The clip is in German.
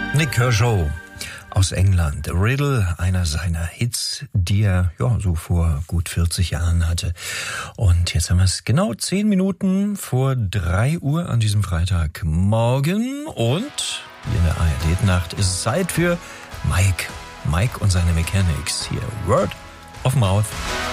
Nik Kershaw aus England. Riddle, einer seiner Hits, die er so vor gut 40 Jahren hatte. Und jetzt haben wir es genau 10 Minuten vor 3 Uhr an diesem Freitagmorgen. Und hier in der ARD-Nacht ist es Zeit für Mike und seine Mechanics. Hier, Word of Mouth.